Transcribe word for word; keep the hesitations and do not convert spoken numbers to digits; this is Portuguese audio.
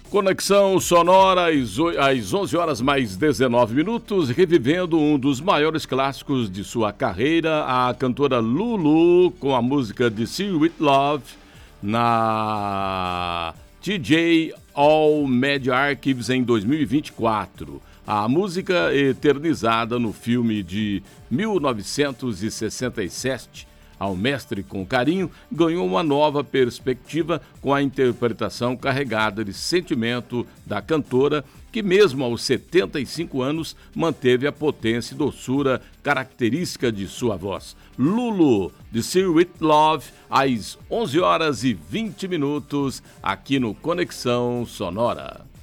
Conexão Sonora às onze horas mais dezenove minutos, revivendo um dos maiores clássicos de sua carreira, a cantora Lulu, com a música de Sweet Love, na T J All Media Archives em dois mil e vinte e quatro. A música, eternizada no filme de mil novecentos e sessenta e sete, Ao Mestre com Carinho, ganhou uma nova perspectiva com a interpretação carregada de sentimento da cantora, que mesmo aos setenta e cinco anos manteve a potência e doçura característica de sua voz. Lulu, de Sweet Love, às onze horas e vinte minutos, aqui no Conexão Sonora.